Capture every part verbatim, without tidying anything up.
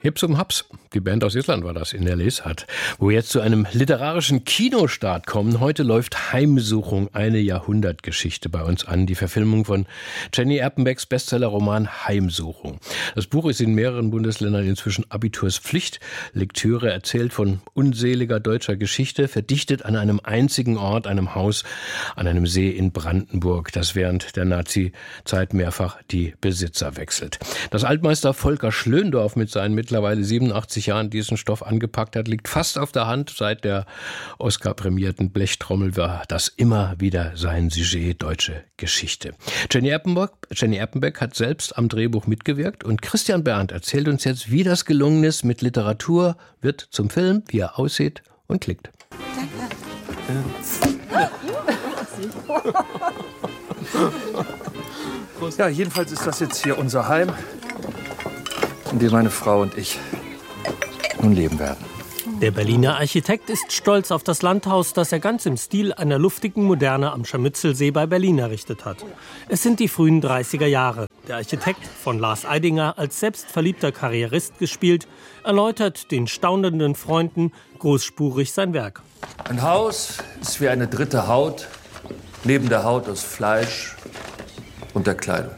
Hips um Haps, die Band aus Island war das, in der Lesart, wo wir jetzt zu einem literarischen Kinostart kommen. Heute läuft Heimsuchung, eine Jahrhundertgeschichte bei uns an, die Verfilmung von Jenny Erpenbecks Bestsellerroman Heimsuchung. Das Buch ist in mehreren Bundesländern inzwischen Abiturspflicht. Lektüre, erzählt von unseliger deutscher Geschichte, verdichtet an einem einzigen Ort, einem Haus an einem See in Brandenburg, das während der Nazi-Zeit mehrfach die Besitzer wechselt. Dass Altmeister Volker Schlöndorff mit seinen mittlerweile siebenundachtzig Jahren diesen Stoff angepackt hat, liegt fast auf der Hand. Seit der Oscar-prämierten Blechtrommel war das immer wieder sein Sujet, deutsche Geschichte. Jenny Erpenbeck, Jenny Erpenbeck hat selbst am Drehbuch mitgewirkt und Christian Berndt erzählt uns jetzt, wie das gelungen ist. Mit Literatur wird zum Film, wie er aussieht und klickt. Ja, jedenfalls ist das jetzt hier unser Heim, in dem meine Frau und ich nun leben werden. Der Berliner Architekt ist stolz auf das Landhaus, das er ganz im Stil einer luftigen Moderne am Scharmützelsee bei Berlin errichtet hat. Es sind die frühen dreißiger Jahre. Der Architekt, von Lars Eidinger als selbstverliebter Karrierist gespielt, erläutert den staunenden Freunden großspurig sein Werk. Ein Haus ist wie eine dritte Haut, neben der Haut aus Fleisch und der Kleidung.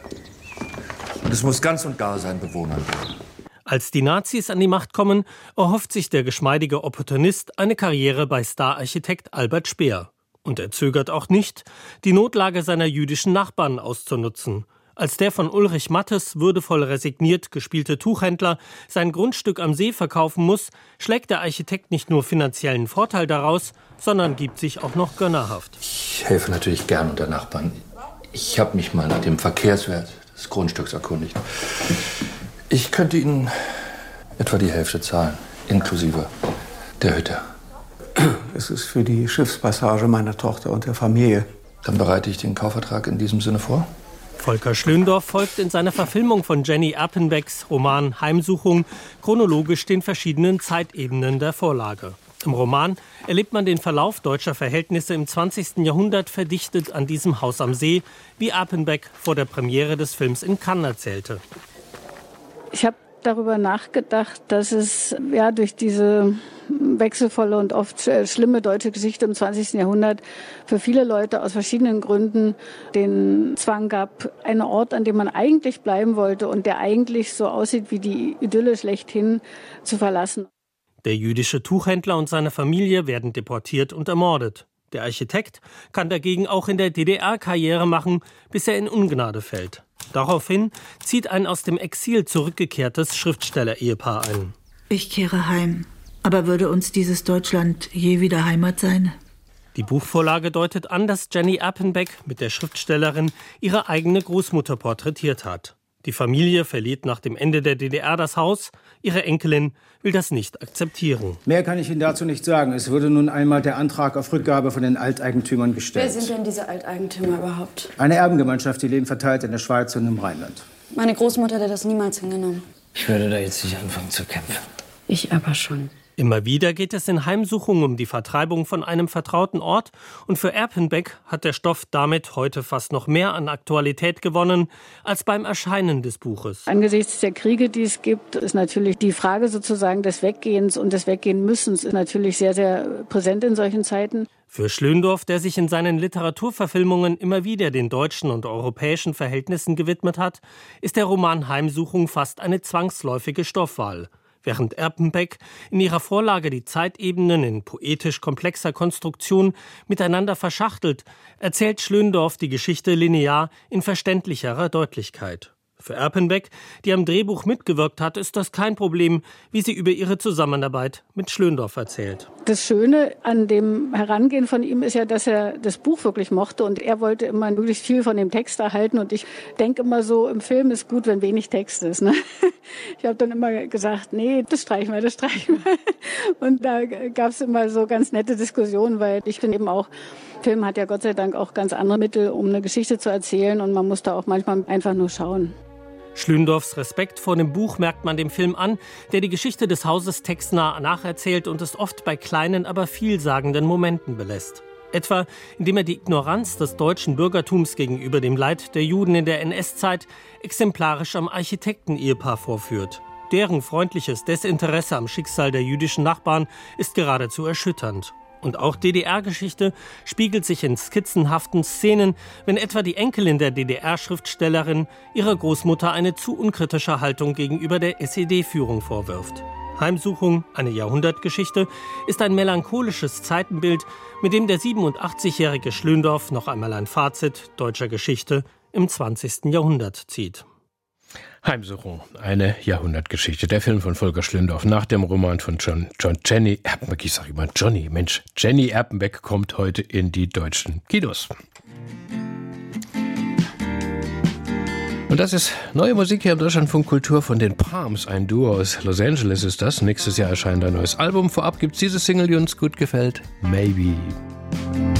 Und es muss ganz und gar seinen Bewohnern gehören. Als die Nazis an die Macht kommen, erhofft sich der geschmeidige Opportunist eine Karriere bei Stararchitekt Albert Speer. Und er zögert auch nicht, die Notlage seiner jüdischen Nachbarn auszunutzen. Als der von Ulrich Mattes würdevoll resigniert gespielte Tuchhändler sein Grundstück am See verkaufen muss, schlägt der Architekt nicht nur finanziellen Vorteil daraus, sondern gibt sich auch noch gönnerhaft. Ich helfe natürlich gern unter Nachbarn. Ich habe mich mal nach dem Verkehrswert des Grundstücks erkundigt. Ich könnte Ihnen etwa die Hälfte zahlen, inklusive der Hütte. Es ist für die Schiffspassage meiner Tochter und der Familie. Dann bereite ich den Kaufvertrag in diesem Sinne vor. Volker Schlöndorff folgt in seiner Verfilmung von Jenny Erpenbecks Roman Heimsuchung chronologisch den verschiedenen Zeitebenen der Vorlage. Im Roman erlebt man den Verlauf deutscher Verhältnisse im zwanzigsten Jahrhundert verdichtet an diesem Haus am See, wie Erpenbeck vor der Premiere des Films in Cannes erzählte. Ich habe darüber nachgedacht, dass es ja durch diese wechselvolle und oft schlimme deutsche Geschichte im zwanzigsten Jahrhundert für viele Leute aus verschiedenen Gründen den Zwang gab, einen Ort, an dem man eigentlich bleiben wollte und der eigentlich so aussieht wie die Idylle schlechthin, zu verlassen. Der jüdische Tuchhändler und seine Familie werden deportiert und ermordet. Der Architekt kann dagegen auch in der D D R Karriere machen, bis er in Ungnade fällt. Daraufhin zieht ein aus dem Exil zurückgekehrtes Schriftsteller-Ehepaar ein. Ich kehre heim. Aber würde uns dieses Deutschland je wieder Heimat sein? Die Buchvorlage deutet an, dass Jenny Erpenbeck mit der Schriftstellerin ihre eigene Großmutter porträtiert hat. Die Familie verliert nach dem Ende der D D R das Haus. Ihre Enkelin will das nicht akzeptieren. Mehr kann ich Ihnen dazu nicht sagen. Es wurde nun einmal der Antrag auf Rückgabe von den Alteigentümern gestellt. Wer sind denn diese Alteigentümer überhaupt? Eine Erbengemeinschaft, die leben verteilt in der Schweiz und im Rheinland. Meine Großmutter hätte das niemals hingenommen. Ich würde da jetzt nicht anfangen zu kämpfen. Ich aber schon. Immer wieder geht es in Heimsuchung um die Vertreibung von einem vertrauten Ort und für Erpenbeck hat der Stoff damit heute fast noch mehr an Aktualität gewonnen als beim Erscheinen des Buches. Angesichts der Kriege, die es gibt, ist natürlich die Frage sozusagen des Weggehens und des Weggehenmüssens ist natürlich sehr, sehr präsent in solchen Zeiten. Für Schlöndorff, der sich in seinen Literaturverfilmungen immer wieder den deutschen und europäischen Verhältnissen gewidmet hat, ist der Roman Heimsuchung fast eine zwangsläufige Stoffwahl. Während Erpenbeck in ihrer Vorlage die Zeitebenen in poetisch komplexer Konstruktion miteinander verschachtelt, erzählt Schlöndorff die Geschichte linear in verständlicherer Deutlichkeit. Für Erpenbeck, die am Drehbuch mitgewirkt hat, ist das kein Problem, wie sie über ihre Zusammenarbeit mit Schlöndorff erzählt. Das Schöne an dem Herangehen von ihm ist ja, dass er das Buch wirklich mochte und er wollte immer möglichst viel von dem Text erhalten und ich denke immer so, im Film ist gut, wenn wenig Text ist. Ne? Ich habe dann immer gesagt, nee, das streichen wir, das streichen wir. Und da gab es immer so ganz nette Diskussionen, weil ich finde eben auch, Film hat ja Gott sei Dank auch ganz andere Mittel, um eine Geschichte zu erzählen und man muss da auch manchmal einfach nur schauen. Schlöndorffs Respekt vor dem Buch merkt man dem Film an, der die Geschichte des Hauses textnah nacherzählt und es oft bei kleinen, aber vielsagenden Momenten belässt. Etwa, indem er die Ignoranz des deutschen Bürgertums gegenüber dem Leid der Juden in der N S-Zeit exemplarisch am Architekten-Ehepaar vorführt. Deren freundliches Desinteresse am Schicksal der jüdischen Nachbarn ist geradezu erschütternd. Und auch D D R-Geschichte spiegelt sich in skizzenhaften Szenen, wenn etwa die Enkelin der D D R-Schriftstellerin ihrer Großmutter eine zu unkritische Haltung gegenüber der S E D-Führung vorwirft. Heimsuchung, eine Jahrhundertgeschichte, ist ein melancholisches Zeitenbild, mit dem der siebenundachtzigjährige Schlöndorff noch einmal ein Fazit deutscher Geschichte im zwanzigsten Jahrhundert zieht. Heimsuchung, eine Jahrhundertgeschichte. Der Film von Volker Schlöndorff nach dem Roman von John, John Jenny Erpenbeck. Ich sag immer Johnny, Mensch. Jenny Erpenbeck kommt heute in die deutschen Kinos. Und das ist neue Musik hier im Deutschlandfunk Kultur von den Palms. Ein Duo aus Los Angeles ist das. Nächstes Jahr erscheint ein neues Album. Vorab gibt's diese Single, die uns gut gefällt. Maybe.